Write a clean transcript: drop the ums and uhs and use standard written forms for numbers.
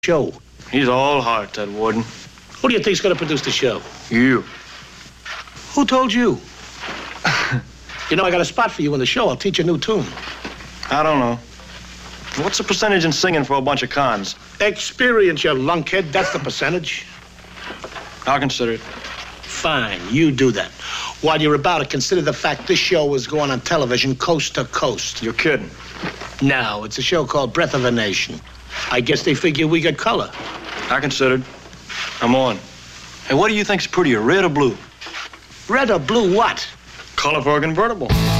show. He's all heart, that warden. Who do you think's going to produce the show? You. Who told you? You know, I got a spot for you in the show. I'll teach you a new tune. I don't know. What's the percentage in singing for a bunch of cons? Experience, you lunkhead. That's the percentage. I'll consider it. Fine, you do that. While you're about it, consider the fact this show is going on television coast to coast. You're kidding. No, it's a show called Breath of a Nation. I guess they figure we got color. I considered. I'm on. Hey, what do you think's prettier, red or blue? Red or blue what? Color for a convertible.